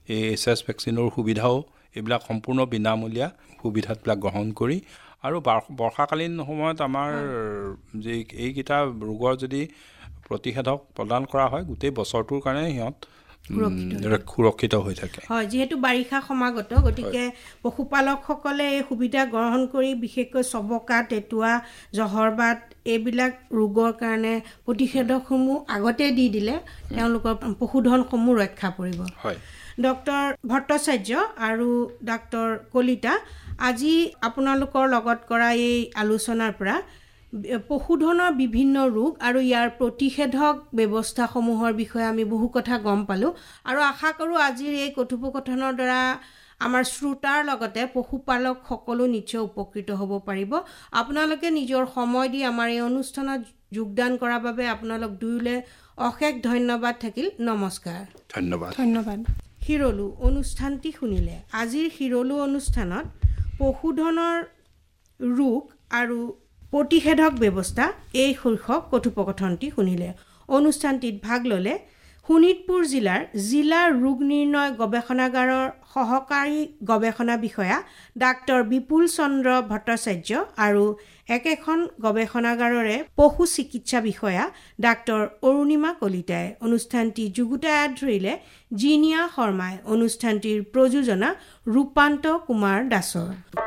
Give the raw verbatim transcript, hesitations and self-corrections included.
এই H S ভেকচিনৰ সুবিধাও এইবিলাক সম্পূৰ্ণ বিনামূলীয়া সুবিধাবিলাক গ্ৰহণ কৰি আৰু বৰ্ষাকালীন সময়ত আমাৰ যে এইকেইটা ৰোগৰ যদি প্ৰতিষেধক প্ৰদান কৰা হয় গোটেই বছৰটোৰ কাৰণে সিহঁত সুৰক্ষিত হৈ থাকে হয় যেহেতু বাৰিষা সমাগত গতিকে পশুপালকসকলে এই সুবিধা গ্ৰহণ কৰি বিশেষকৈ চবকা তেতুৱা জহৰবাত এইবিলাক ৰোগৰ কাৰণে প্ৰতিষেধকসমূহ আগতে দি দিলে তেওঁলোকৰ পশুধনসমূহ ৰক্ষা পৰিব হয় ডক্টৰ ভট্টাচাৰ্য আৰু ডক্টৰ কলিতা আজি আপোনালোকৰ লগত কৰা এই আলোচনাৰ পৰা পশুধনৰ বিভিন্ন ৰোগ আৰু ইয়াৰ প্ৰতিষেধক ব্যৱস্থাসমূহৰ বিষয়ে আমি বহু কথা গম পালোঁ আৰু আশা কৰোঁ আজিৰ এই কথোপকথনৰ দ্বাৰা আমাৰ শ্ৰোতাৰ লগতে পশুপালক সকলো নিশ্চয় উপকৃত হ'ব পাৰিব আপোনালোকে নিজৰ সময় দি আমাৰ এই অনুষ্ঠানত যোগদান কৰাৰ বাবে আপোনালোক দুয়োলে অশেষ ধন্যবাদ থাকিল নমস্কাৰ ধন্যবাদ ধন্যবাদ শিৰলু অনুষ্ঠানটি শুনিলে আজিৰ শিৰলু অনুষ্ঠানত পশুধনৰ ৰোগ আৰু প্ৰতিষেধক ব্যৱস্থা এই শীৰ্ষক কথোপকথনটি শুনিলে অনুষ্ঠানটিত ভাগ ল'লে শোণিতপুৰ জিলাৰ জিলা ৰোগ নিৰ্ণয় গৱেষণাগাৰৰ সহকাৰী গৱেষণা বিষয়া ডাক্তৰ বিপুল চন্দ্ৰ ভট্টাচাৰ্য আৰু একেখন গৱেষণাগাৰৰে পশু চিকিৎসা বিষয়া ডাক্তৰ অৰুণিমা কলিতাই অনুষ্ঠানটি যুগুতাই ধৰিলে জিনিয়া শৰ্মাই অনুষ্ঠানটিৰ প্ৰযোজনা ৰূপান্ত কুমাৰ দাসৰ